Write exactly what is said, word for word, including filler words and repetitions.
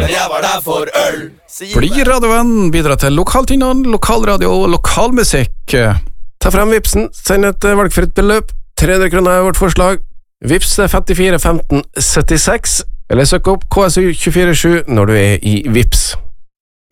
Men jeg var der for øl. Bli radiovenn, bidra til lokaltingene, lokalradio og lokalmusikk. Ta frem Vipsen, send et valgfritt beløp. tre hundre kroner er vårt forslag. Vips er femtifire femten syttiseks, eller søk opp K S U to fire sju når du er i Vips.